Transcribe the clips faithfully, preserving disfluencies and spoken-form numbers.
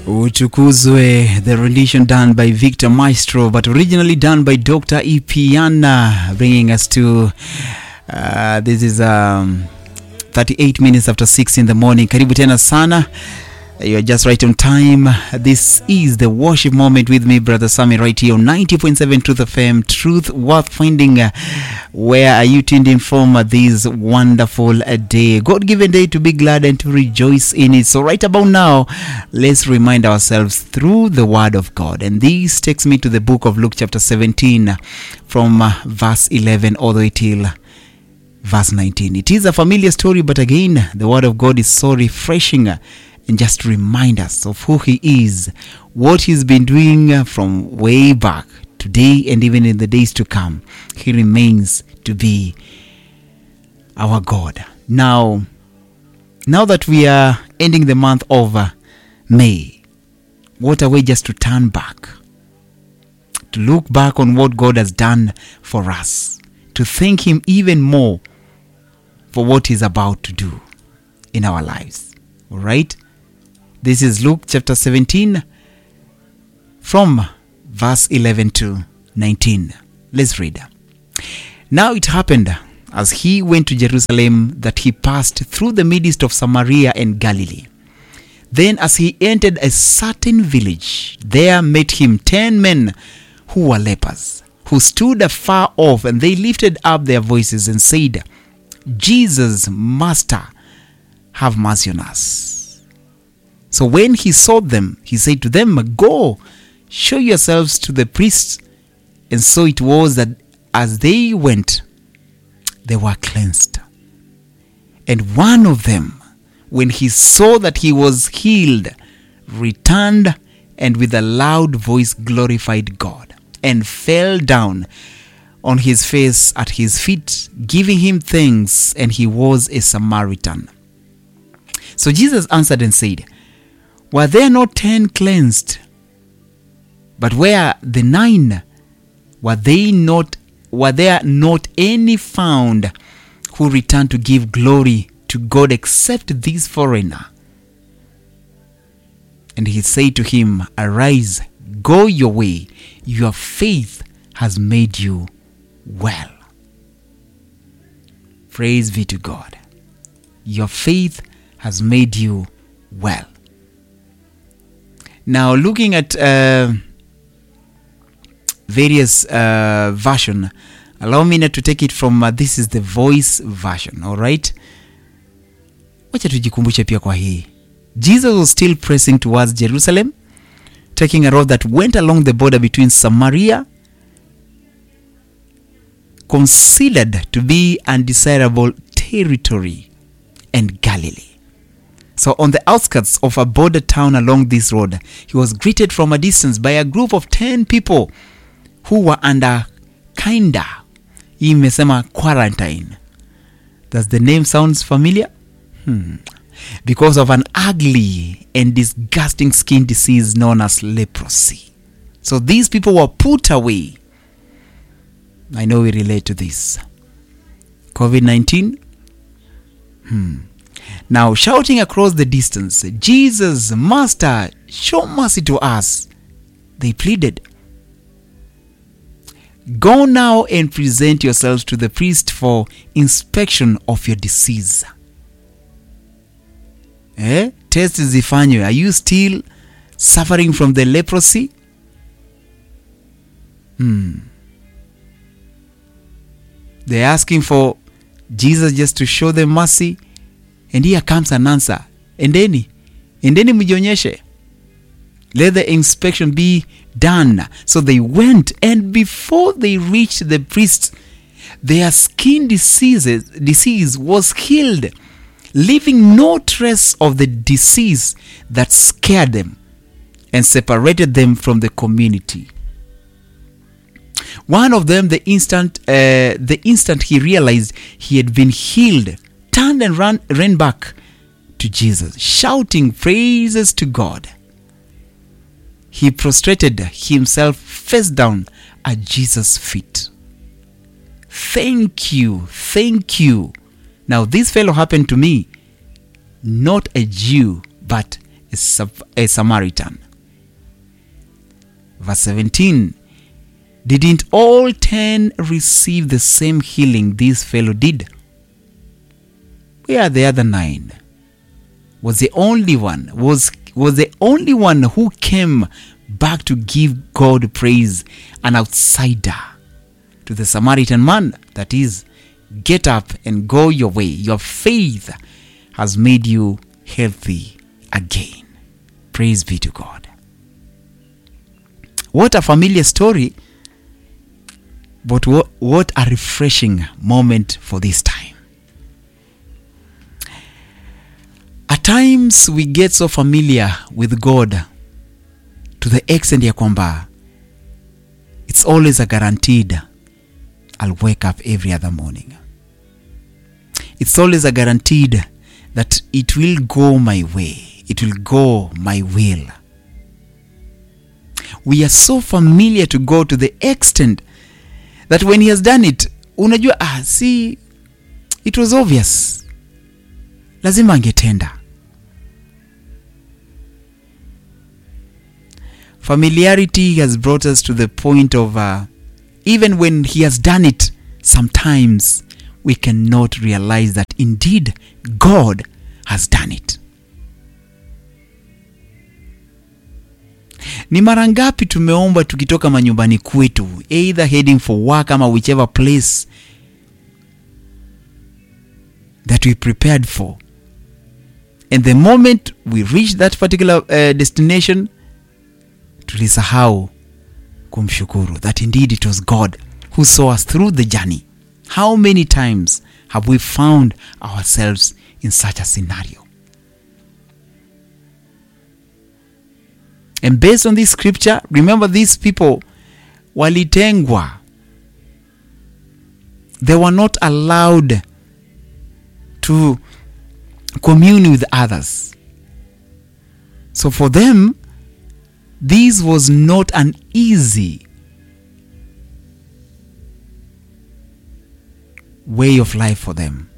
Utukuzwe, the rendition done by Victor Maestro, but originally done by Doctor Ipiana, bringing us to, uh, this is um, thirty-eight minutes after six in the morning. Karibu tena sana. You are just right on time. This is the worship moment with me, Brother Sammy, right here on ninety point seven Truth F M, Truth Worth Finding. Uh, where are you tuned in from uh, this wonderful uh, day? God-given day to be glad and to rejoice in it. So right about now, let's remind ourselves through the Word of God. And this takes me to the book of Luke chapter seventeen, from uh, verse eleven all the way till verse nineteen. It is a familiar story, but again, the Word of God is so refreshing. Uh, And just remind us of who He is, what He's been doing from way back, today and even in the days to come. He remains to be our God. Now, now that we are ending the month of uh, May, what a way just to turn back, to look back on what God has done for us, to thank Him even more for what He's about to do in our lives. All right? This is Luke chapter seventeen, from verse eleven to nineteen. Let's read. Now it happened, as he went to Jerusalem, that he passed through the midst of Samaria and Galilee. Then as he entered a certain village, there met him ten men who were lepers, who stood afar off, and they lifted up their voices and said, Jesus, Master, have mercy on us. So when he saw them, he said to them, Go, show yourselves to the priests. And so it was that as they went, they were cleansed. And one of them, when he saw that he was healed, returned and with a loud voice glorified God, and fell down on his face at his feet, giving him thanks, and he was a Samaritan. So Jesus answered and said, Were there not ten cleansed? But where the nine? Were they not? Were there not any found who returned to give glory to God except this foreigner? And he said to him, Arise, go your way. Your faith has made you well. Praise be to God. Your faith has made you well. Now, looking at uh, various uh, version, allow me now to take it from uh, this is the Voice version, all right? Wacha tujikumbushe pia kwa hii. Jesus was still pressing towards Jerusalem, taking a road that went along the border between Samaria, considered to be undesirable territory, and Galilee. So on the outskirts of a border town along this road, he was greeted from a distance by a group of ten people who were under kinda, hii imesema quarantine. Does the name sounds familiar? Hmm. Because of an ugly and disgusting skin disease known as leprosy. So these people were put away. I know we relate to this. covid nineteen? Hmm. Now, shouting across the distance, Jesus, Master, show mercy to us, they pleaded. Go now and present yourselves to the priest for inspection of your disease. Eh? Test zifanywe. Are you still suffering from the leprosy? Hmm. They're asking for Jesus just to show them mercy. And here comes an answer. Endeni. Endeni mjionyeshe. Let the inspection be done. So they went, and before they reached the priest, their skin diseases, disease was healed, leaving no trace of the disease that scared them and separated them from the community. One of them, the instant, uh, the instant he realized he had been healed, turned and ran, ran back to Jesus, shouting praises to God. He prostrated himself face down at Jesus' feet. Thank you, thank you. Now this fellow happened to me, not a Jew, but a, a Samaritan. Verse seventeen, didn't all ten receive the same healing this fellow did? Where are the other nine? Was the only one, was, was the only one who came back to give God praise, an outsider to the Samaritan man? That is, get up and go your way. Your faith has made you healthy again. Praise be to God. What a familiar story, but what, what a refreshing moment for this time. At times we get so familiar with God to the extent ya kwamba it's always a guaranteed I'll wake up every other morning. It's always a guaranteed that it will go my way. It will go my will. We are so familiar to God to the extent that when he has done it, unajua, ah, see, it was obvious. Lazima angetenda. Familiarity has brought us to the point of uh, even when he has done it, sometimes we cannot realize that indeed God has done it. Ni mara ngapi tumeomba tukitoka manyumbani kwetu, either heading for work ama whichever place that we prepared for, and the moment we reach that particular uh, destination, tulisahau kumshukuru that indeed it was God who saw us through the journey. How many times have we found ourselves in such a scenario? And based on this scripture, remember these people, walitengwa. They were not allowed to commune with others. So for them, this was not an easy way of life for them.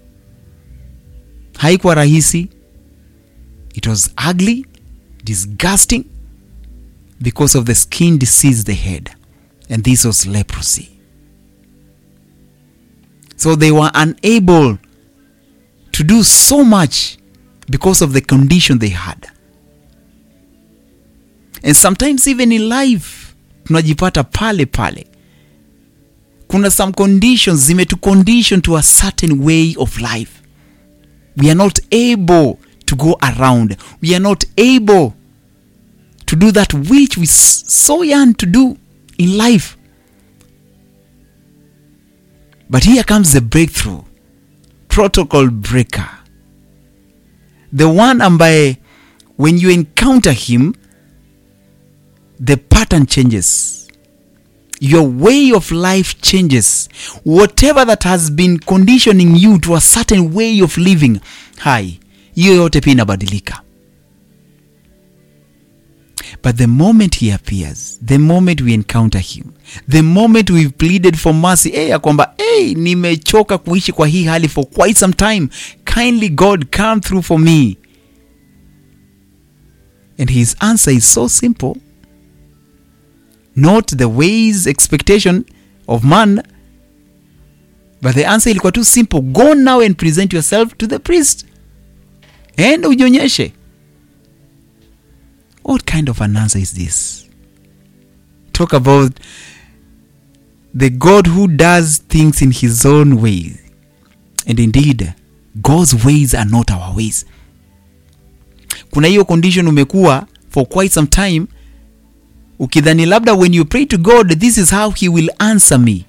Haikuwa rahisi. It was ugly, disgusting, because of the skin disease they had. And this was leprosy. So they were unable to do so much because of the condition they had. And sometimes even in life, tunajipata pale pale. Kuna some conditions zimetu condition to a certain way of life. We are not able to go around. We are not able to do that which we so yearn to do in life. But here comes the breakthrough. Protocol breaker. The one ambaye when you encounter him, the pattern changes. Your way of life changes. Whatever that has been conditioning you to a certain way of living, hai, hiyo yote pia inabadilika. But the moment he appears, the moment we encounter him, the moment we've pleaded for mercy, eh, ya kwamba, eh, nimechoka kuishi kwa hii hali for quite some time, kindly God come through for me. And his answer is so simple. Not the ways expectation of man, but the answer ilikuwa too simple. Go now and present yourself to the priest. And ujionyeshe. What kind of an answer is this? Talk about the God who does things in his own way. And indeed, God's ways are not our ways. Kuna hiyo condition umekuwa for quite some time, ukidhani labda when you pray to God, this is how he will answer me.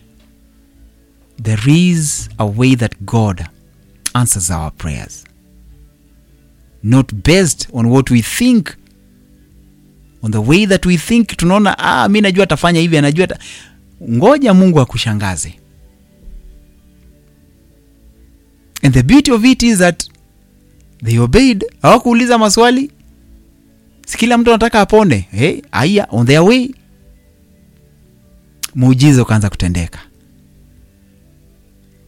There is a way that God answers our prayers. Not based on what we think, on the way that we think. Tunaona, ah, mimi najua atafanya hivi, anajua ta... Ngoja Mungu akushangaze. And the beauty of it is that they obeyed. Hawakuuliza maswali. Sikila mtu anataka apone. Hey, aya, on their way. Muujiza ukaanza kutendeka.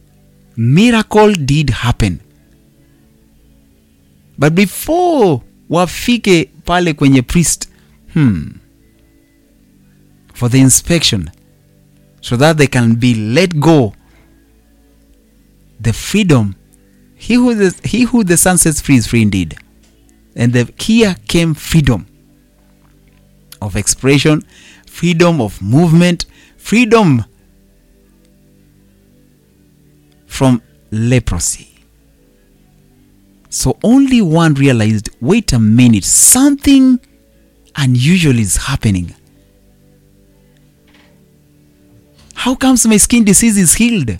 Miracle did happen. But before wafike pale kwenye priest hmm, for the inspection, so that they can be let go. The freedom, he who the, he who the Son sets free is free indeed. And the, here came freedom of expression, freedom of movement, freedom from leprosy. So only one realized, wait a minute, something unusual is happening. How comes my skin disease is healed?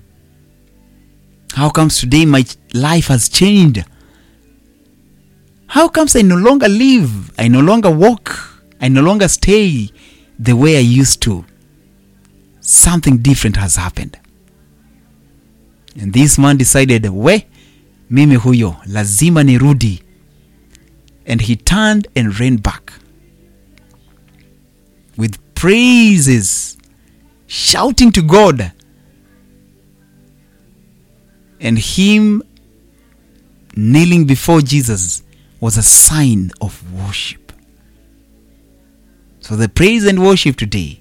How comes today my life has changed? How comes I no longer live, I no longer walk, I no longer stay the way I used to? Something different has happened. And this man decided, we, mimi huyo, lazima nirudi. And he turned and ran back with praises, shouting to God. And him kneeling before Jesus was a sign of worship. So the praise and worship today,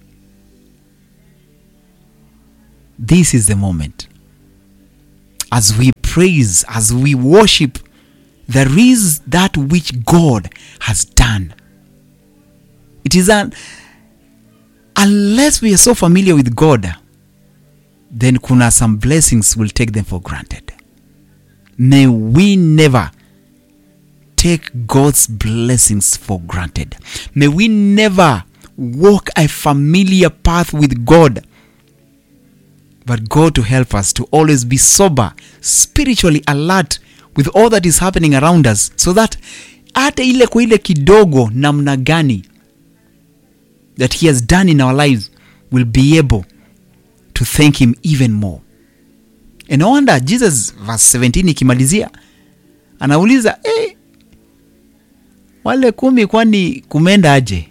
this is the moment. As we praise, as we worship, there is that which God has done. It is an, unless we are so familiar with God, then kuna some blessings will take them for granted. May we never take God's blessings for granted. May we never walk a familiar path with God, but God to help us to always be sober, spiritually alert with all that is happening around us, so that hata ile kwa ile kidogo namna gani that he has done in our lives, will be able to thank him even more. And no wonder Jesus verse seventeen ikimalizia anauliza, eh, wale kumi kwani kumenda aje?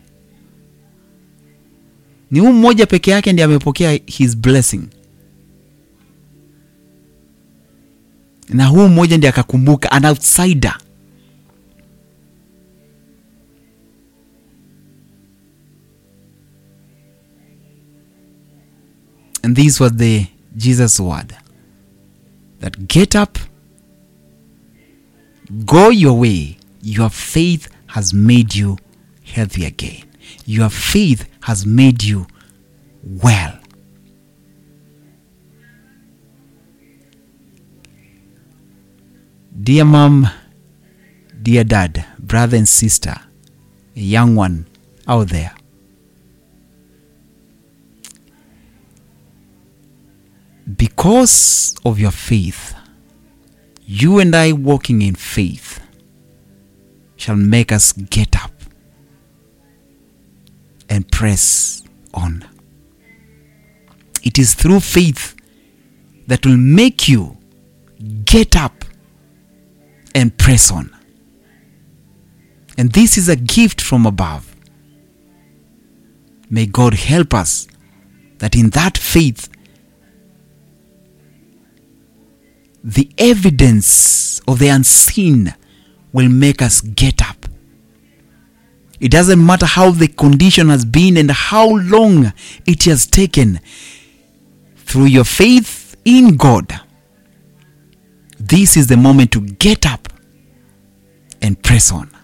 Ni huyu mmoja peke yake ndiye amepokea his blessing. Na huyu mmoja ndiye akakumbuka, an outsider. And this was the Jesus word, that get up, go your way. Your faith has made you healthy again. Your faith has made you well. Dear mom, dear dad, brother and sister, a young one out there, because of your faith, you and I walking in faith shall make us get up and press on. It is through faith that will make you get up and press on. And this is a gift from above. May God help us that in that faith, the evidence of the unseen will make us get up. It doesn't matter how the condition has been and how long it has taken. Through your faith in God, this is the moment to get up and press on.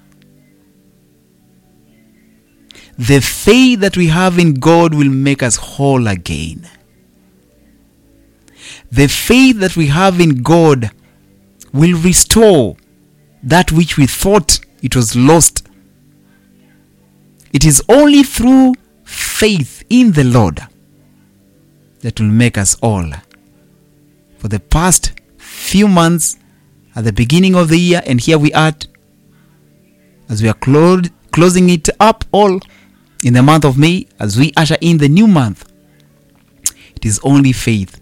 The faith that we have in God will make us whole again. The faith that we have in God will restore that which we thought it was lost. It is only through faith in the Lord that will make us all. For the past few months, at the beginning of the year, and here we are, as we are clo- closing it up all in the month of May, as we usher in the new month, it is only faith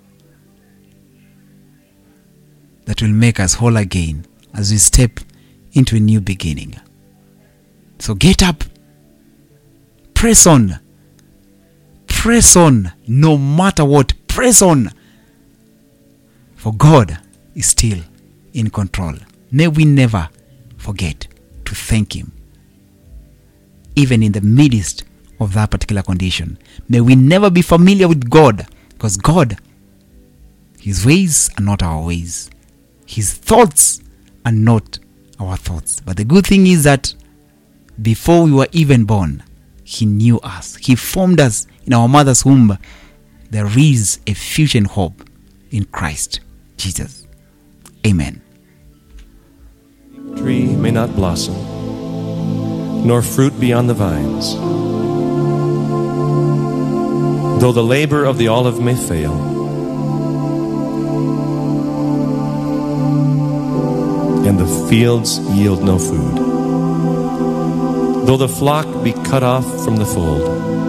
that will make us whole again as we step into a new beginning. So get up, press on, press on, no matter what, press on, for God is still in control. May we never forget thank Him, even in the midst of that particular condition. May we never be familiar with God, because God, His ways are not our ways. His thoughts are not our thoughts. But the good thing is that before we were even born, He knew us. He formed us in our mother's womb. There is a future and hope in Christ Jesus. Amen. Tree may not blossom, nor fruit be on the vines. Though the labor of the olive may fail, and the fields yield no food. Though the flock be cut off from the fold,